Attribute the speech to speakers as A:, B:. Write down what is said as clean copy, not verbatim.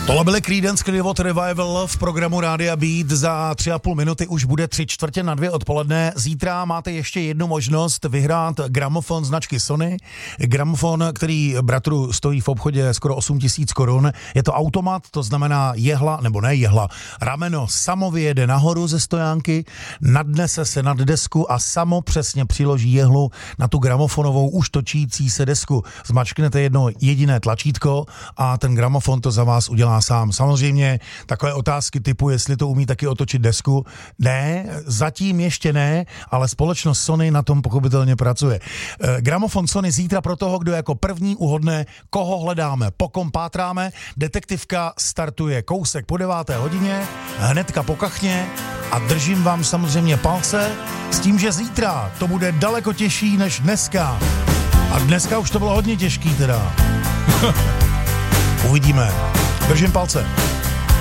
A: Tohle byly Creedence Clearwater Revival v programu Rádia Beat. Za 3,5 minuty už bude 3:45 odpoledne. Zítra máte ještě jednu možnost vyhrát gramofon značky Sony. Gramofon, který bratru stojí v obchodě skoro 8 000 korun. Je to automat, to znamená jehla, nebo ne jehla, rameno samo vyjede nahoru ze stojánky, nadnese se nad desku a samo přesně přiloží jehlu na tu gramofonovou už točící se desku. Zmačknete jedno jediné tlačítko a ten gramofon to za vás udělá sám. Samozřejmě takové otázky typu, jestli to umí taky otočit desku. Ne, zatím ještě ne, ale společnost Sony na tom pochopitelně pracuje. Gramofon Sony zítra pro toho, kdo jako první uhodne, koho hledáme, po kom pátráme. Detektivka startuje kousek po 9. hodině, hnedka po kachně a držím vám samozřejmě palce s tím, že zítra to bude daleko těžší než dneska. A dneska už to bylo hodně těžký teda. Uvidíme. Držím palce.